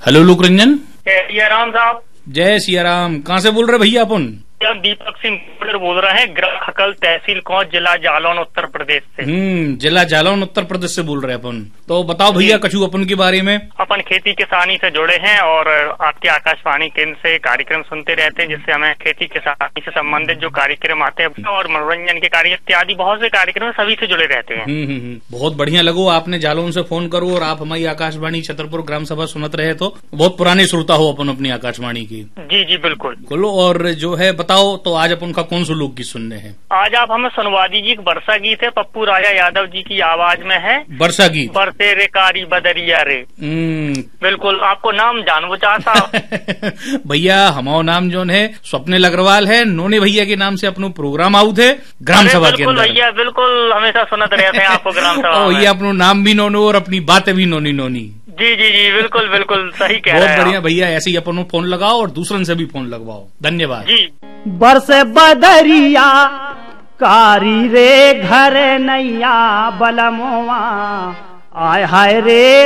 Hello लोक रंजन। सिया राम साहब। जय सिया राम। कहाँ से बोल रहे भैया अपन? दीपक सिंह बोल रहे हैं, ग्राम खकल, तहसील कौंच, जिला जालौन, उत्तर प्रदेश से। जिला जालौन उत्तर प्रदेश से बोल रहे हैं अपन। तो बताओ भैया कछु अपन के बारे में। अपन खेती किसानी से जुड़े हैं और आपके आकाशवाणी केंद्र से कार्यक्रम सुनते रहते हैं, जिससे हमें खेती किसानी से संबंधित जो कार्यक्रम आते हैं और मनोरंजन के कार्य इत्यादि बहुत से कार्यक्रम सभी से जुड़े रहते हैं। बहुत बढ़िया लगो आपने जालौन से फोन करो और आप हमारी आकाशवाणी छतरपुर ग्राम सभा सुनत रहे, तो बहुत पुराने श्रोता हो अपन अपनी आकाशवाणी की। जी जी बिल्कुल। बोलो। और जो है बताओ, तो आज अपन का कौन सा लोकगीत सुनने हैं? आज आप हमें सुनवा दीजिए। एक वर्षा गीत है, पप्पू राजा यादव जी की आवाज में है। वर्षा गीत। बरसे रे कारी बदरिया रे। बिल्कुल। आपको नाम जानवो चाहता भैया हमारा नाम जो है स्वप्निल अग्रवाल है। नोनी भैया के नाम से अपनो प्रोग्राम आउट है ग्राम सभा के अंदर। भैया बिल्कुल हमेशा सुनते रहते हैं आपको ग्राम सभा में। ये अपनो नाम भी नोनो और अपनी बातें भी नोनी नोनी। जी जी जी बिल्कुल बिल्कुल सही कह रहे हैं। बहुत बढ़िया भैया, ऐसे ही अपन फोन लगाओ और दूसरन से भी फोन लगवाओ। धन्यवाद जी। बरसे बदरिया कारी रे घर नैया बलमोआ आय हाय रे